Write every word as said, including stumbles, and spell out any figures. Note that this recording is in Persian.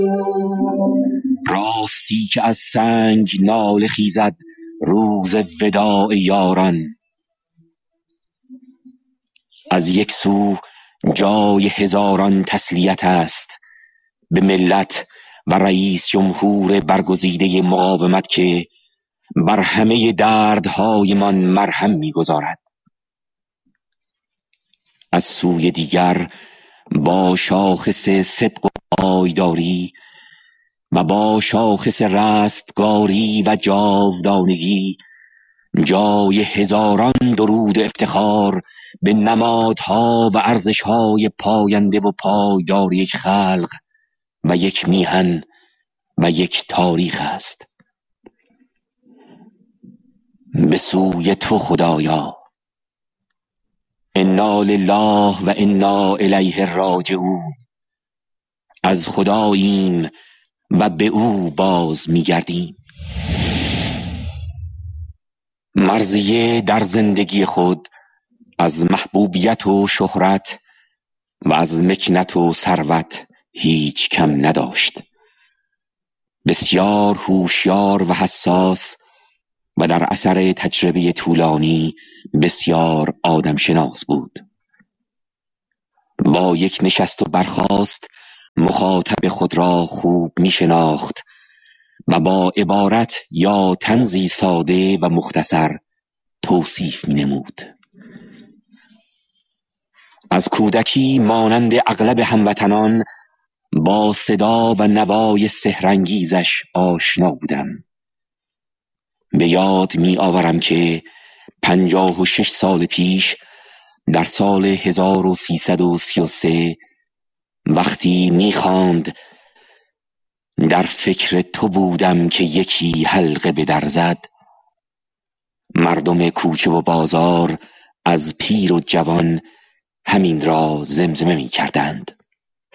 راستی که از سنگ ناله خیزد روز وداع یاران. از یک سو جای هزاران تسلیت است به ملت و رئیس جمهور برگزیده مقاومت که بر همه دردهای من مرهم می‌گذارد. از سوی دیگر با شاخص صدق و پایداری و با شاخص رستگاری و جاودانگی جای هزاران درود افتخار به نمادها و ارزش‌های پاینده و پایدار یک خلق و یک میهن و یک تاریخ است. به سوی تو خدایا، انا لله و انا الیه راجعون. از خداییم و به او باز می‌گردیم. مرضیه در زندگی خود از محبوبیت و شهرت و از مکنت و ثروت هیچ کم نداشت. بسیار هوشیار و حساس و در اثر تجربه طولانی بسیار آدمشناس بود. با یک نشست و برخاست مخاطب خود را خوب می شناخت و با عبارت یا طنزی ساده و مختصر توصیف می نمود. از کودکی مانند اغلب هموطنان با صدا و نوای سحرانگیزش آشنا بودم. به یاد می آورم که پنجاه و شش سال پیش در سال هزار و سیصد و سی و سه وقتی می خواند در فکر تو بودم که یکی حلقه به در زد، مردم کوچه و بازار از پیر و جوان همین را زمزمه می کردند.